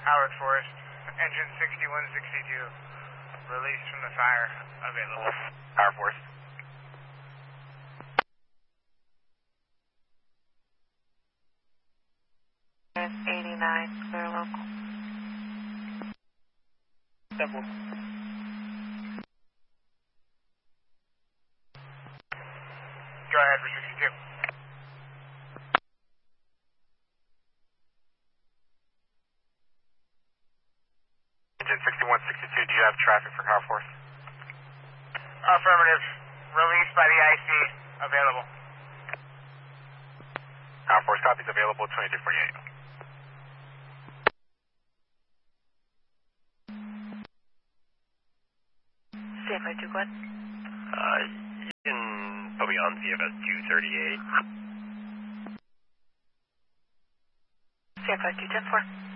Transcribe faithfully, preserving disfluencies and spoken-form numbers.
Howard Forest, engine sixty-one sixty-two, release from the fire, available. Howard Forest. eighty-nine, clear local. Simple. Go ahead for sixty-two. Engine sixty-one sixty-two, do you have traffic for Howard Forest? Affirmative. Released by the I C. Available. Howard Forest copies available twenty-two forty-eight. C F I two, go ahead. Uh, you can put me on C F S two thirty-eight. C F I two ten four.